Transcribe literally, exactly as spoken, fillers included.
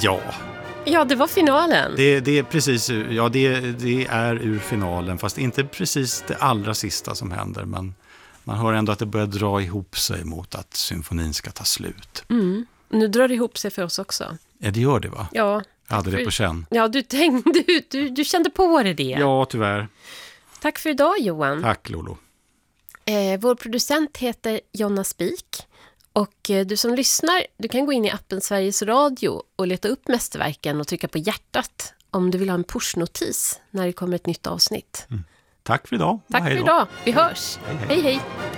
Ja. Ja, det var finalen. Det, det är precis, ja det, det är ur finalen, fast inte precis det allra sista som händer, men man hör ändå att det börjar dra ihop sig mot att symfonin ska ta slut. Mm. Nu drar det ihop sig för oss också. Ja, det gör det va? Ja. Jag hade det på känn. Ja, du, tänkte, du, du, du kände på det det. Ja, tyvärr. Tack för idag, Johan. Tack, Lolo. Eh, vår producent heter Jonna Spik. Och eh, du som lyssnar, du kan gå in i appen Sveriges Radio och leta upp mästerverken och trycka på hjärtat om du vill ha en pushnotis när det kommer ett nytt avsnitt. Mm. Tack för idag. Tack för idag. Vi hörs. Hej, hej. hej.